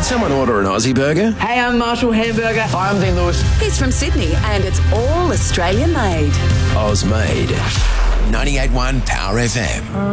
someone order an Aussie burger? Hey, I'm Marshall Hamburger. Hi, I'm Dean Lewis. He's from Sydney and it's all Australian made. Oz made. 98.1 Power FM.